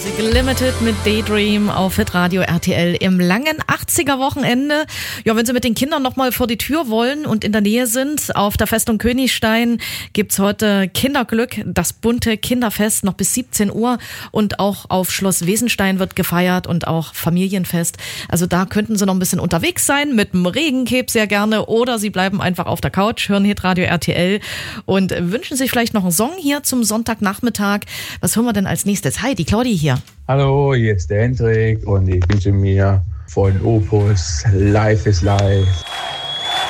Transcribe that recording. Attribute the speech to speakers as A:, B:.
A: Limited mit Daydream auf Hitradio RTL im langen 80er-Wochenende. Ja, wenn Sie mit den Kindern nochmal vor die Tür wollen und in der Nähe sind, auf der Festung Königstein gibt's heute Kinderglück, das bunte Kinderfest noch bis 17 Uhr und auch auf Schloss Wesenstein wird gefeiert und auch Familienfest. Also da könnten Sie noch ein bisschen unterwegs sein mit dem Regencape sehr gerne oder Sie bleiben einfach auf der Couch, hören Hitradio RTL und wünschen sich vielleicht noch einen Song hier zum Sonntagnachmittag. Was hören wir denn als nächstes? Hi, die Claudi hier.
B: Hallo, hier ist der Hendrik und ich wünsche mir von Opus Life is Life.